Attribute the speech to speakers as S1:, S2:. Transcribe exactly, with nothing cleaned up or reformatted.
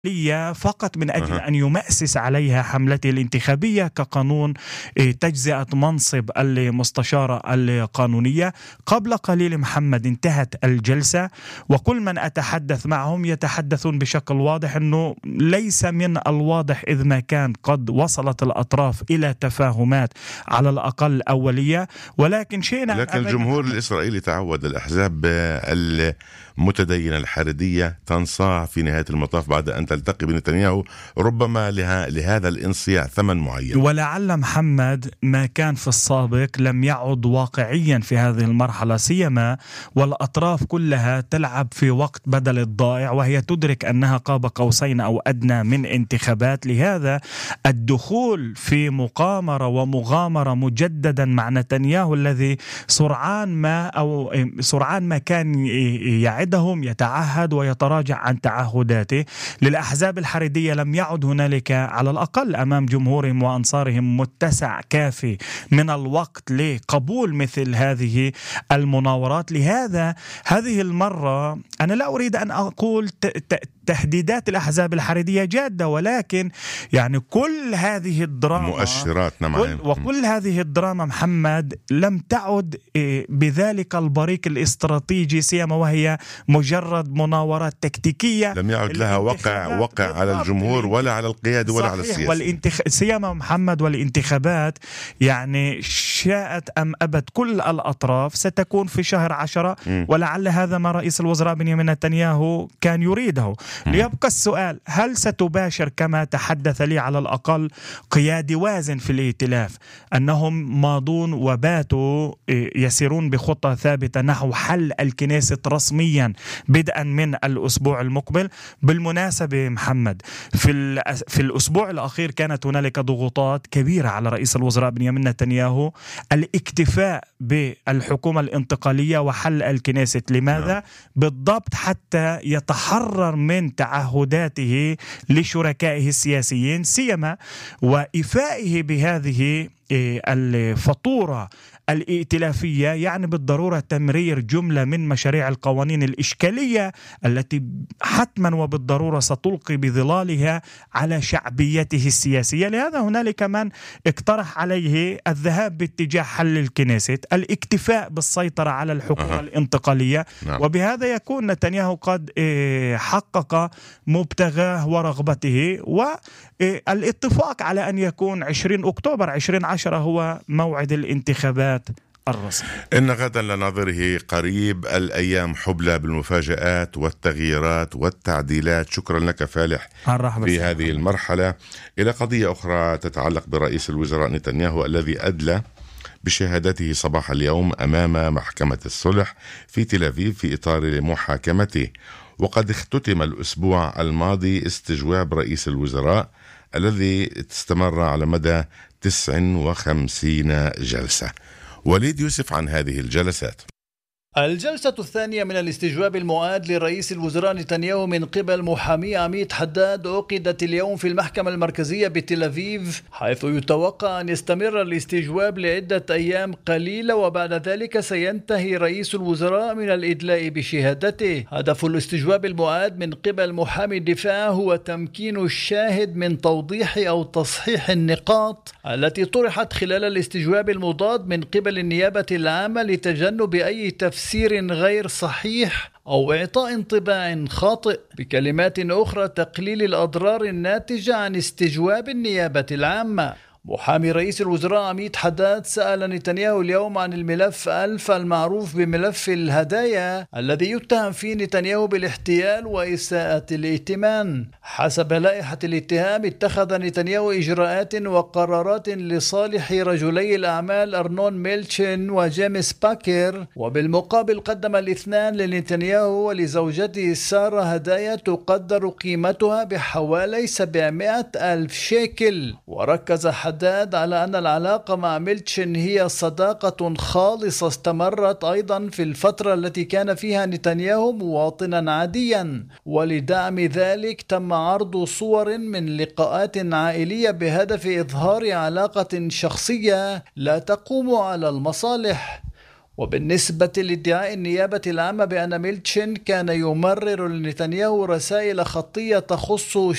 S1: فقط من أجل أن يمأسس عليها حملته الانتخابية كقانون تجزئة منصب المستشارة القانونية. قبل قليل محمد انتهت الجلسة، وكل من أتحدث معهم يتحدثون بشكل واضح أنه ليس من الواضح إذ ما كان قد وصلت الأطراف إلى تفاهمات على الأقل أولية، ولكن شئنا
S2: لكن الجمهور الإسرائيلي تعود الأحزاب المتدينة الحردية تنصاع في نهاية المطاف بعد أن تلتقي بنتنياهو، ربما لها لهذا الانصياع ثمن معين.
S1: ولعل محمد ما كان في السابق لم يعد واقعيا في هذه المرحلة، سيما والأطراف كلها تلعب في وقت بدل الضائع، وهي تدرك أنها قاب قوسين أو أدنى من انتخابات. لهذا الدخول في مقامرة ومغامرة مجددا مع نتنياهو الذي سرعان ما أو سرعان ما كان يعدهم يتعهد ويتراجع عن تعهداته. للأحزاب الحريدية لم يعد هنالك على الأقل أمام جمهورهم وأنصارهم متسع كافي من الوقت لقبول مثل هذه المناورات. لهذا هذه المرة أنا لا أريد أن أقول تهديدات الأحزاب الحريدية جادة، ولكن يعني كل هذه الدراما
S2: مؤشرات
S1: كل وكل هذه الدراما محمد لم تعد بذلك البريق الاستراتيجي، سيما وهي مجرد مناورات تكتيكية
S2: لم يعد لها وقع وقع على الجمهور ولا على القيادة ولا على السياسة.
S1: والانتخ... سيما محمد والانتخابات يعني شاءت أم أبت كل الأطراف ستكون في شهر عشرة، م. ولعل هذا ما رئيس الوزراء بنيامين نتنياهو كان يريده. ليبقى السؤال، هل ستباشر كما تحدث لي على الأقل قيادي وازن في الائتلاف أنهم ماضون وباتوا يسيرون بخطة ثابتة نحو حل الكنيسة رسميا بدءا من الأسبوع المقبل؟ بالمناسبة محمد في, في الأسبوع الأخير كانت هنالك ضغوطات كبيرة على رئيس الوزراء بنيامين نتنياهو الاكتفاء بالحكومة الانتقالية وحل الكنيسة. لماذا؟ بالضبط حتى يتحرر من تعهداته لشركائه السياسيين، سيما وإفائه بهذه الفاتورة الائتلافية، يعني بالضرورة تمرير جملة من مشاريع القوانين الإشكالية التي حتما وبالضرورة ستلقي بظلالها على شعبيته السياسية. لهذا هنالك من اقترح عليه الذهاب باتجاه حل الكنيسة، الاكتفاء بالسيطرة على الحكومة أه. الانتقالية، نعم. وبهذا يكون نتنياهو قد حقق مبتغاه ورغبته، والاتفاق على أن يكون عشرين أكتوبر عشرين عشرة هو موعد الانتخابات الرسمي.
S2: إن غدا لناظره قريب، الأيام حبلى بالمفاجآت والتغييرات والتعديلات. شكرا لك فالح في هذه المرحلة. إلى قضية أخرى تتعلق برئيس الوزراء نتنياهو الذي أدلى بشهادته صباح اليوم أمام محكمة الصلح في تل أبيب في إطار محاكمته. وقد اختتم الأسبوع الماضي استجواب رئيس الوزراء الذي استمر على مدى تسع وخمسين جلسة. وليد يوسف عن هذه الجلسات.
S3: الجلسة الثانية من الاستجواب المؤاد لرئيس الوزراء نتنياهو من قبل محامي عميد حداد عقدت اليوم في المحكمة المركزية بتل أبيب، حيث يتوقع أن يستمر الاستجواب لعدة أيام قليلة، وبعد ذلك سينتهي رئيس الوزراء من الإدلاء بشهادته. هدف الاستجواب المؤاد من قبل محامي الدفاع هو تمكين الشاهد من توضيح أو تصحيح النقاط التي طرحت خلال الاستجواب المضاد من قبل النيابة العامة لتجنب أي تفسير تفسير غير صحيح أو إعطاء انطباع خاطئ. بكلمات أخرى، تقليل الأضرار الناتجة عن استجواب النيابة العامة. محامي رئيس الوزراء عميد حداد سأل نتنياهو اليوم عن الملف ألف المعروف بملف الهدايا الذي يتهم فيه نتنياهو بالاحتيال وإساءة الائتمان. حسب لائحة الاتهام، اتخذ نتنياهو إجراءات وقرارات لصالح رجلي الأعمال أرنون ميلتشن وجيمس باكر، وبالمقابل قدم الاثنان لنتنياهو ولزوجته سارة هدايا تقدر قيمتها بحوالي سبعمائة ألف شيكل. وركز حداد على أن العلاقة مع ميلتشن هي صداقة خالصة استمرت أيضا في الفترة التي كان فيها نتنياهو مواطنا عاديا، ولدعم ذلك تم عرض صور من لقاءات عائلية بهدف إظهار علاقة شخصية لا تقوم على المصالح. وبالنسبة لادعاء النيابة العامة بأن ميلتشن كان يمرر لنتنياهو رسائل خطية تخص